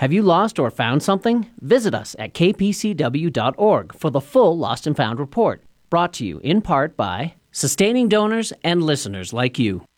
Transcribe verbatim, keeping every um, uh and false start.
Have you lost or found something? Visit us at k p c w dot org for the full Lost and Found report, brought to you in part by sustaining donors and listeners like you.